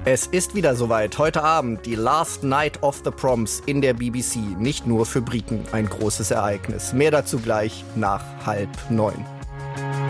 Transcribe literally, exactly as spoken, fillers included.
Es ist wieder soweit. Heute Abend die Last Night of the Proms in der B B C. Nicht nur für Briten ein großes Ereignis. Mehr dazu gleich nach halb neun.